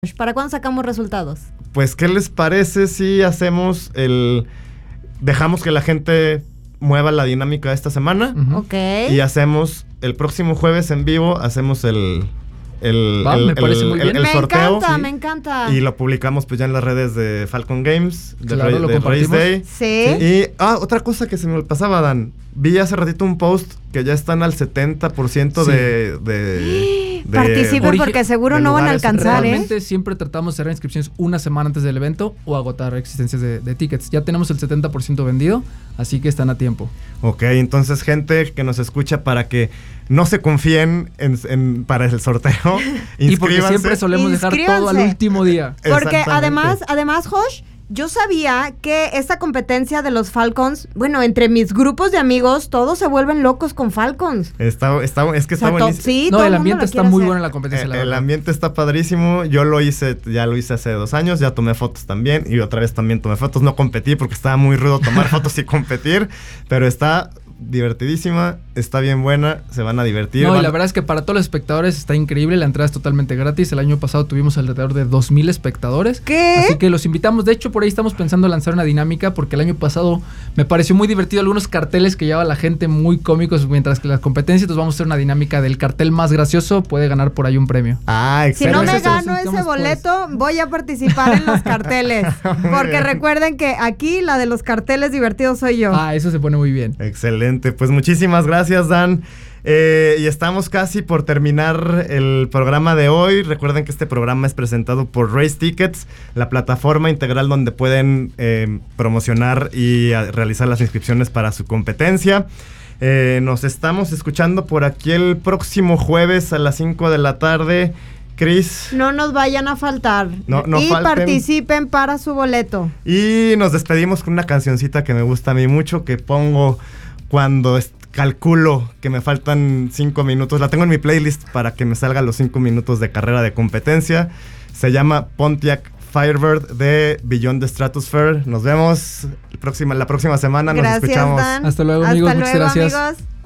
¿Para cuándo sacamos resultados? Pues, ¿qué les parece si hacemos dejamos que la gente mueva la dinámica esta semana? Ok. Y hacemos el próximo jueves en vivo, hacemos el sorteo. Me encanta. Y lo publicamos pues ya en las redes de Falcon Games, de Claro, Race Day. Sí. Y otra cosa que se me pasaba, Dan. Vi hace ratito un post que ya están al 70% Participen porque seguro no van a alcanzar, Realmente siempre tratamos de cerrar inscripciones una semana antes del evento o agotar existencias de tickets. Ya tenemos el 70% vendido, así que están a tiempo. Ok, entonces gente que nos escucha, para que no se confíen para el sorteo, y porque siempre solemos dejar todo al último día. Porque además, Josh, yo sabía que esta competencia de los Falcons, bueno, entre mis grupos de amigos, todos se vuelven locos con Falcons. Es que está buenísimo. Sí, no, el ambiente está muy bueno en la competencia. El ambiente está padrísimo. Yo ya lo hice hace 2 años, ya tomé fotos también. Y otra vez también tomé fotos. No competí porque estaba muy rudo tomar fotos y competir. Pero está divertidísima, está bien buena, se van a divertir. No, y la verdad es que para todos los espectadores está increíble, la entrada es totalmente gratis. El año pasado tuvimos alrededor de 2,000 espectadores. ¿Qué? Así que los invitamos. De hecho, por ahí estamos pensando lanzar una dinámica, porque el año pasado me pareció muy divertido algunos carteles que llevaba la gente, muy cómicos, mientras que las competencias. Entonces vamos a hacer una dinámica del cartel más gracioso, puede ganar por ahí un premio. Excelente. Si no me gano ese boleto, voy a participar en los carteles. Porque recuerden que aquí la de los carteles divertidos soy yo. Eso se pone muy bien. Excelente, pues muchísimas gracias, Dan. Y estamos casi por terminar el programa de hoy. Recuerden que este programa es presentado por Race Tickets, la plataforma integral donde pueden promocionar y realizar las inscripciones para su competencia. Nos estamos escuchando por aquí el próximo jueves a las 5 de la tarde. Cris, no nos vayan a faltar. No y falten. Participen para su boleto. Y nos despedimos con una cancioncita que me gusta a mí mucho, que pongo cuando calculo que me faltan 5 minutos. La tengo en mi playlist para que me salgan los 5 minutos de carrera de competencia. Se llama Pontiac Firebird de Beyond the Stratosphere. Nos vemos la próxima semana. Gracias, nos escuchamos. Dan. Hasta luego, amigos. Hasta Muchas luego, gracias. amigos.